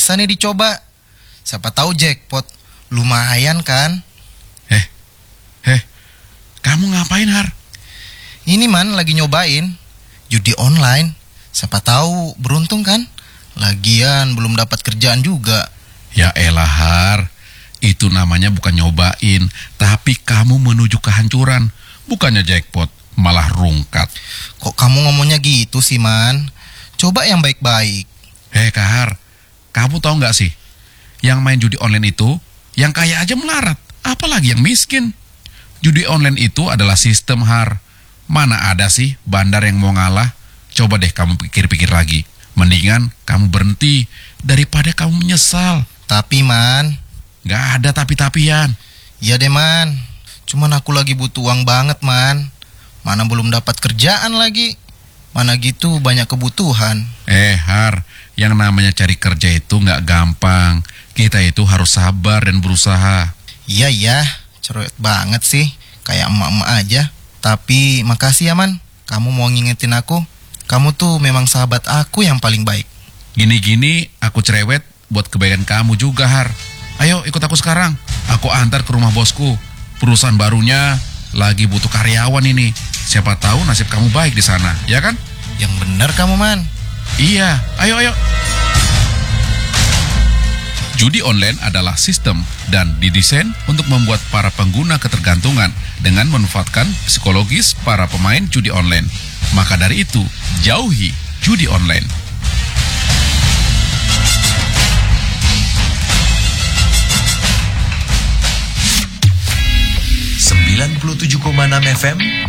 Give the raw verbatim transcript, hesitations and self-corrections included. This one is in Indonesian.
bisa nih dicoba. Siapa tahu jackpot. Lumayan kan? Eh, eh, kamu ngapain, Har? Ini man lagi nyobain judi online. Siapa tahu beruntung kan? Lagian belum dapat kerjaan juga. Ya elah, Har. Itu namanya bukan nyobain, tapi kamu menuju kehancuran. Bukannya jackpot, malah rungkat. Kok kamu ngomongnya gitu sih, Man? Coba yang baik-baik. Hei, Kak Har, kamu tahu nggak sih? Yang main judi online itu, yang kaya aja melarat, apalagi yang miskin. Judi online itu adalah sistem, Har. Mana ada sih bandar yang mau ngalah? Coba deh kamu pikir-pikir lagi. Mendingan kamu berhenti daripada kamu menyesal. Tapi, Man, nggak ada tapi-tapian. iya deh, Man. Cuman aku lagi butuh uang banget, Man. Mana belum dapat kerjaan lagi. Mana gitu banyak kebutuhan. Eh, Har, yang namanya cari kerja itu nggak gampang. Kita itu harus sabar dan berusaha. Iya, iya. Cerewet banget sih. Kayak emak-emak aja. Tapi makasih ya, Man. Kamu mau ngingetin aku. Kamu tuh memang sahabat aku yang paling baik. Gini-gini aku cerewet buat kebaikan kamu juga, Har. Ayo ikut aku sekarang. Aku antar ke rumah bosku. Perusahaan barunya lagi butuh karyawan ini. Siapa tahu nasib kamu baik di sana, ya kan? Yang bener kamu, Man. Iya, ayo ayo. Judi online adalah sistem dan didesain untuk membuat para pengguna ketergantungan dengan memanfaatkan psikologis para pemain judi online. Maka dari itu, jauhi judi online. sembilan puluh tujuh koma enam F M